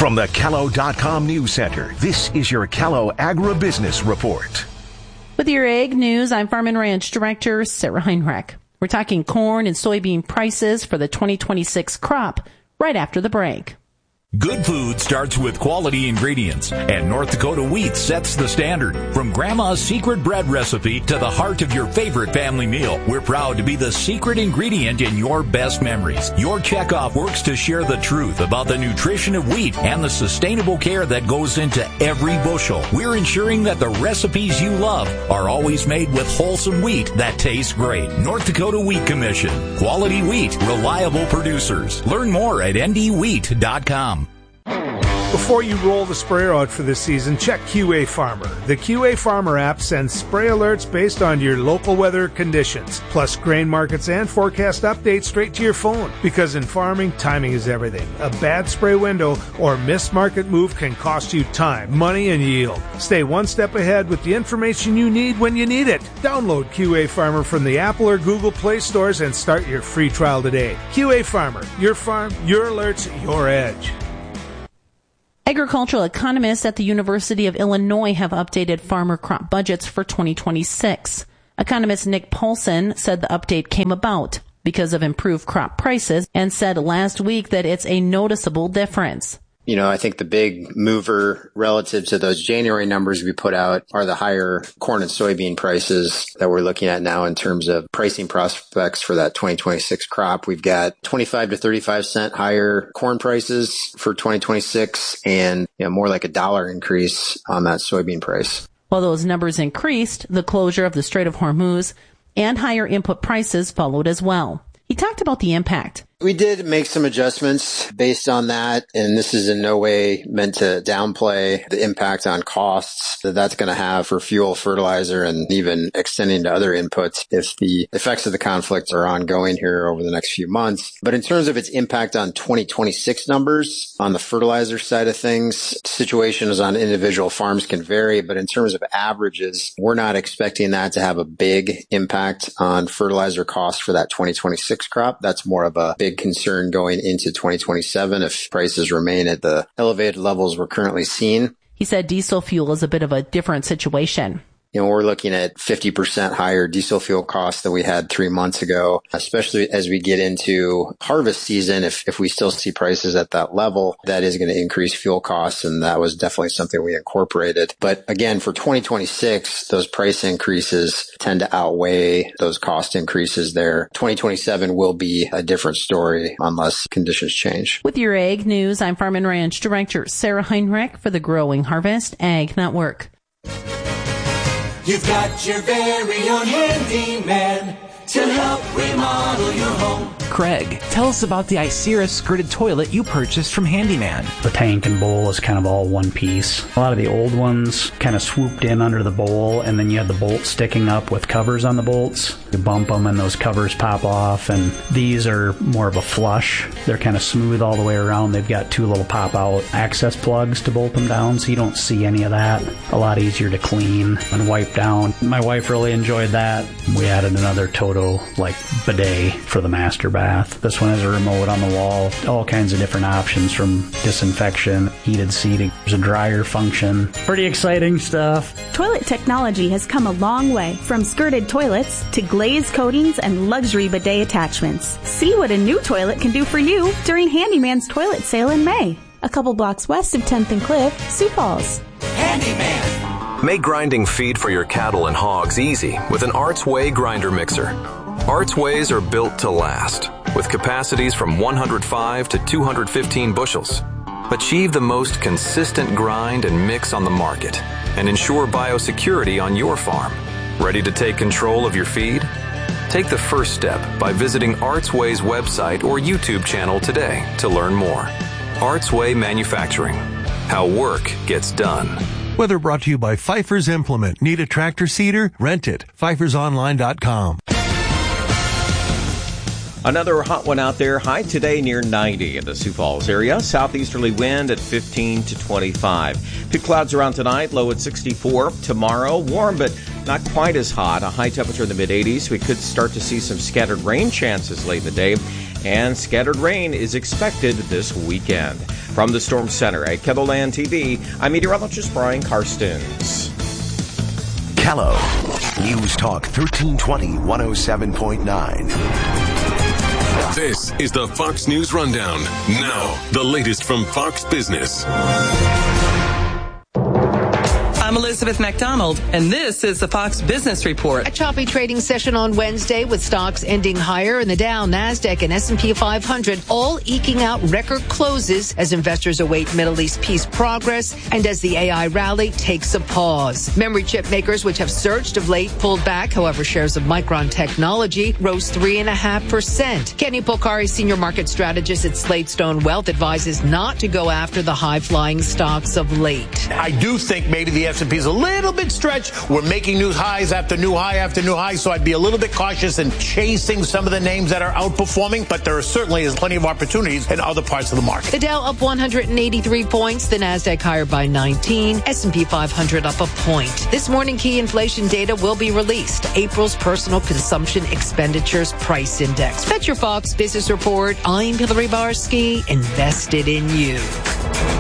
From the Callow.com News Center, this is your Callow Agribusiness Report. With your ag news, I'm Farm and Ranch Director Sarah Heinrich. We're talking corn and soybean prices for the 2026 crop right after the break. Good food starts with quality ingredients, and North Dakota Wheat sets the standard. From Grandma's secret bread recipe to the heart of your favorite family meal, we're proud to be the secret ingredient in your best memories. Your checkoff works to share the truth about the nutrition of wheat and the sustainable care that goes into every bushel. We're ensuring that the recipes you love are always made with wholesome wheat that tastes great. North Dakota Wheat Commission. Quality wheat, reliable producers. Learn more at ndwheat.com. Before you roll the sprayer out for this season, check QA Farmer. The QA Farmer app sends spray alerts based on your local weather conditions, plus grain markets and forecast updates straight to your phone. Because in farming, timing is everything. A bad spray window or missed market move can cost you time, money, and yield. Stay one step ahead with the information you need when you need it. Download QA Farmer from the Apple or Google Play stores and start your free trial today. QA Farmer, your farm, your alerts, your edge. Agricultural economists at the University of Illinois have updated farmer crop budgets for 2026. Economist Nick Paulson said the update came about because of improved crop prices and said last week that it's a noticeable difference. You know, I think the big mover relative to those January numbers we put out are the higher corn and soybean prices that we're looking at now in terms of pricing prospects for that 2026 crop. We've got 25 to 35 cent higher corn prices for 2026 and more like $1 increase on that soybean price. While those numbers increased, the closure of the Strait of Hormuz and higher input prices followed as well. He talked about the impact. We did make some adjustments based on that, and this is in no way meant to downplay the impact on costs that that's going to have for fuel, fertilizer, and even extending to other inputs if the effects of the conflict are ongoing here over the next few months. But in terms of its impact on 2026 numbers, on the fertilizer side of things, situations on individual farms can vary, but in terms of averages, we're not expecting that to have a big impact on fertilizer costs for that 2026 crop. That's more of a big concern going into 2027 if prices remain at the elevated levels we're currently seeing. He said diesel fuel is a bit of a different situation. We're looking at 50% higher diesel fuel costs than we had 3 months ago, especially as we get into harvest season. If we still see prices at that level, that is going to increase fuel costs, and that was definitely something we incorporated. But again, for 2026, those price increases tend to outweigh those cost increases there. 2027 will be a different story unless conditions change. With your ag news, I'm Farm and Ranch Director Sarah Heinrich for the Growing Harvest Ag Network. You've got your very own handyman to help remodel your home. Craig, tell us about the Isera skirted toilet you purchased from Handyman. The tank and bowl is kind of all one piece. A lot of the old ones kind of swooped in under the bowl, and then you had the bolt sticking up with covers on the bolts. You bump them and those covers pop off, and these are more of a flush. They're kind of smooth all the way around. They've got two little pop-out access plugs to bolt them down, so you don't see any of that. A lot easier to clean and wipe down. My wife really enjoyed that. We added another Toto bidet for the master bath. This one has a remote on the wall, all kinds of different options from disinfection, heated seating, there's a dryer function. Pretty exciting stuff. Toilet technology has come a long way, from skirted toilets to glazed coatings and luxury bidet attachments. See what a new toilet can do for you during Handyman's toilet sale in May. A couple blocks west of 10th and Cliff, Sioux Falls. Handyman. Make grinding feed for your cattle and hogs easy with an Arts Way grinder mixer. Arts Ways are built to last, with capacities from 105 to 215 bushels. Achieve the most consistent grind and mix on the market, and ensure biosecurity on your farm. Ready to take control of your feed? Take the first step by visiting Arts Way's website or YouTube channel today to learn more. Arts Way Manufacturing. How work gets done. Weather brought to you by Pfeiffer's Implement. Need a tractor seeder? Rent it. PfeiffersOnline.com. Another hot one out there. High today near 90 in the Sioux Falls area. Southeasterly wind at 15 to 25. Few clouds around tonight. Low at 64. Tomorrow, warm but not quite as hot. A high temperature in the mid-80s. We could start to see some scattered rain chances late in the day. And scattered rain is expected this weekend. From the Storm Center at KELOLAND TV, I'm meteorologist Brian Karstens. Kello News Talk 1320 107.9. This is the Fox News Rundown. Now, the latest from Fox Business. I'm Elizabeth McDonald, and this is the Fox Business Report. A choppy trading session on Wednesday with stocks ending higher in the Dow, NASDAQ, and S&P 500, all eking out record closes as investors await Middle East peace progress and as the AI rally takes a pause. Memory chip makers, which have surged of late, pulled back. However, shares of Micron Technology rose 3.5%. Kenny Polcari, senior market strategist at Slate Stone Wealth, advises not to go after the high-flying stocks of late. I do think maybe the S&P is a little bit stretched. We're making new highs after new high after new high, so I'd be a little bit cautious in chasing some of the names that are outperforming, but there certainly is plenty of opportunities in other parts of the market. The Dow up 183 points, the NASDAQ higher by 19, S&P 500 up a point. This morning, key inflation data will be released. April's personal consumption expenditures price index. That's your Fox Business Report. I'm Hillary Barsky, invested in you.